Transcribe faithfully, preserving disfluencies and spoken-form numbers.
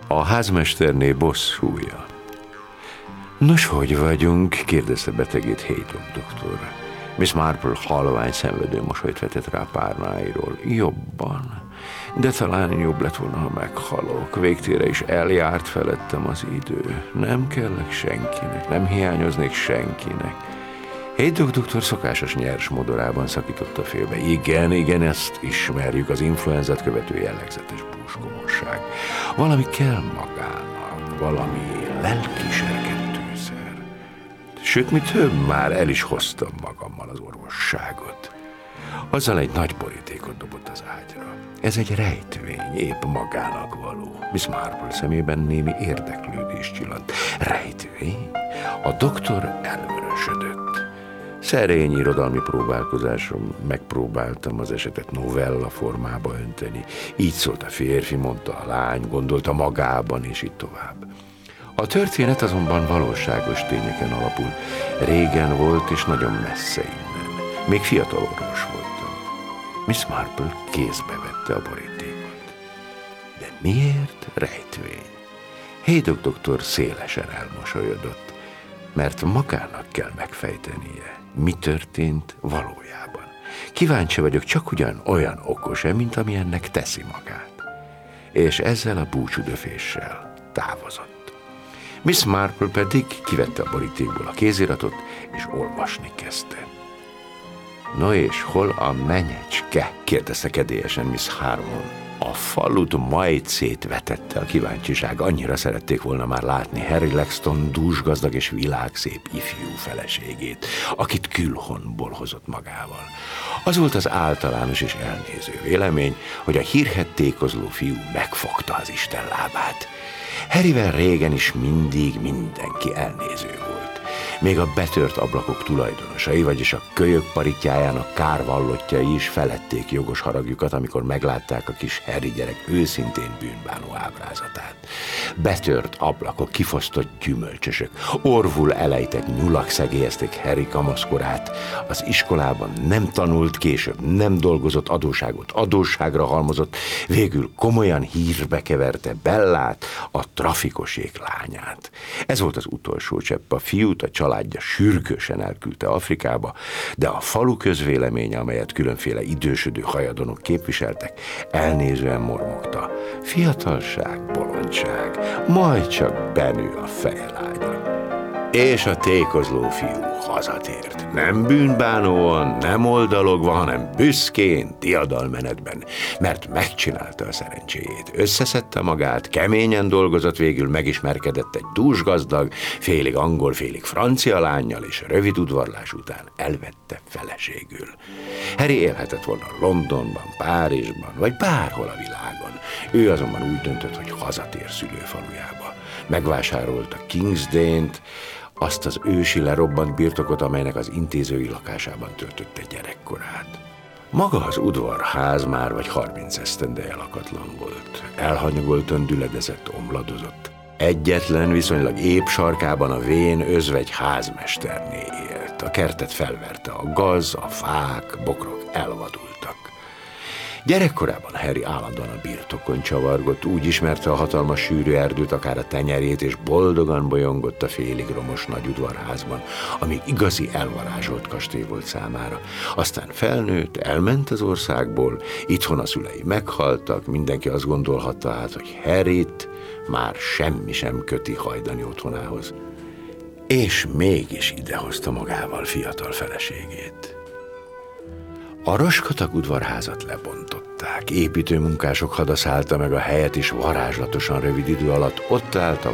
A házmesterné bosszúja. Nos, hogy vagyunk? Kérdezte betegét Haydock doktor. Miss Marple halvány szenvedő mosolyt vetett rá párnáiról. Jobban. De talán jobb lett volna, ha meghalok. Végtére is eljárt felettem az idő. Nem kellek senkinek, nem hiányoznék senkinek. Haydock doktor szokásos nyers modorában szakította félbe. Igen, igen, ezt ismerjük, az influenzát követő jellegzetes búsgomosság. Valami kell magának, valami lelkiserkentőszer. Sőt, mi több, már el is hoztam magammal az orvosságot. Azzal egy nagy borítékot dobott az ágyra. Ez egy rejtvény, épp magának való. Miss Marple szemében némi érdeklődés csillant. Rejtvény? A doktor elvörösödött. Szerény irodalmi próbálkozásom, megpróbáltam az esetet novella formába önteni. Így szólt a férfi, mondta a lány, gondolta magában, és így tovább. A történet azonban valóságos tényeken alapul. Régen volt, és nagyon messze innen. Még fiatal orvos voltam. Miss Marple kézbe vette a borítékot. De miért rejtvény? Haydock doktor szélesen elmosolyodott, mert magának kell megfejtenie, mi történt valójában. Kíváncsi vagyok, csak ugyan olyan okos-e, mint amilyennek teszi magát. És ezzel a búcsúdöféssel távozott. Miss Marple pedig kivette a borítékból a kéziratot, és olvasni kezdte. No és hol a menyecske? Kérdezte kedélyesen Miss Harmon. A falut majd szétvetette a kíváncsiság, annyira szerették volna már látni Harry Lexton dúsgazdag és világszép ifjú feleségét, akit külhonból hozott magával. Az volt az általános és elnéző vélemény, hogy a hírhedtékozló fiú megfogta az Isten lábát. Harryvel régen is mindig mindenki elnéző volt. Még a betört ablakok tulajdonosai, vagyis a kölyök paritjájának kárvallottjai is felették jogos haragjukat, amikor meglátták a kis Harry gyerek őszintén bűnbánó ábrázatát. Betört ablakok, kifosztott gyümölcsösök, orvul elejtett nyulak szegélyezték Harry kamaszkorát. Az iskolában nem tanult, később nem dolgozott, adósságot adósságra halmozott, végül komolyan hírbe keverte Bellát, a trafikosék lányát. Ez volt az utolsó csepp. A fiút a családja sürgősen elküldte Afrikába, de a falu közvéleménye, amelyet különféle idősödő hajadonok képviseltek, elnézően mormogta. Fiatalság, bolondság, majd csak benő a fejlánya. És a tékozló fiú hazatért. Nem bűnbánóan, nem oldalogva, hanem büszkén, diadalmenetben, mert megcsinálta a szerencséjét. Összeszedte magát, keményen dolgozott, végül megismerkedett egy dúsgazdag, félig angol, félig francia lánnyal, és rövid udvarlás után elvette feleségül. Harry élhetett volna Londonban, Párizsban, vagy bárhol a világon. Ő azonban úgy döntött, hogy hazatér szülőfalujába. Megvásárolta Kingsdale-t, azt az ősi lerobbant birtokot, amelynek az intézői lakásában töltötte gyerekkorát. Maga az udvarház már vagy harminc esztendeje lakatlan volt. Elhanyagoltan düledezett, omladozott. Egyetlen, viszonylag épp sarkában a vén özvegy házmesterné élt. A kertet felverte a gaz, a fák, bokrok elvadultak. Gyerekkorában Harry állandóan a birtokon csavargott, úgy ismerte a hatalmas sűrű erdőt, akár a tenyerét, és boldogan bolyongott a félig romos nagy udvarházban, ami igazi elvarázsolt kastély volt számára. Aztán felnőtt, elment az országból, itthon a szülei meghaltak, mindenki azt gondolhatta át, hogy Harryt már semmi sem köti hajdani otthonához. És mégis idehozta magával fiatal feleségét. A roskatag udvarházat lebontották, építőmunkások hada szállta meg a helyet, és varázslatosan rövid idő alatt ott állt a